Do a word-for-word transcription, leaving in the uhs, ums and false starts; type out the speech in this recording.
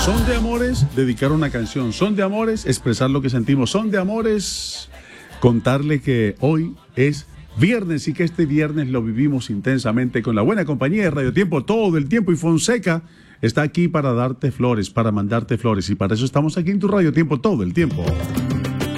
Son de amores dedicar una canción, son de amores expresar lo que sentimos, son de amores contarle que hoy es viernes y que este viernes lo vivimos intensamente con la buena compañía de Radio Tiempo todo el tiempo, y Fonseca está aquí para darte flores, para mandarte flores, y para eso estamos aquí en tu Radio Tiempo todo el tiempo.